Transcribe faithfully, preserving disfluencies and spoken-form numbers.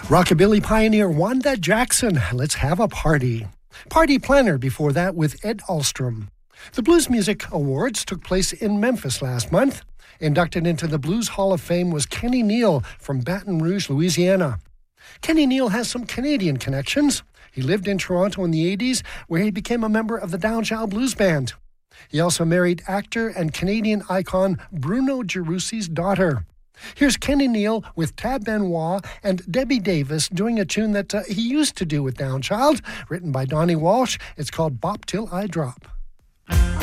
Rockabilly pioneer Wanda Jackson, let's have a party. Party planner before that with Ed Alstrom. The Blues Music Awards took place in Memphis last month. Inducted into the Blues Hall of Fame was Kenny Neal from Baton Rouge, Louisiana. Kenny Neal has some Canadian connections. He lived in Toronto in the eighties, where he became a member of the Downchild Blues Band. He also married actor and Canadian icon Bruno Gerousy's daughter. Here's Kenny Neal with Tab Benoit and Debbie Davis doing a tune that uh, he used to do with Downchild, written by Donnie Walsh. It's called Bop Till I Drop.